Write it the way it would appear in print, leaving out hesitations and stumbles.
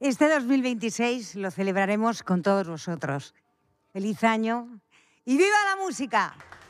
Este 2026 lo celebraremos con todos vosotros. ¡Feliz año! ¡Y viva la música!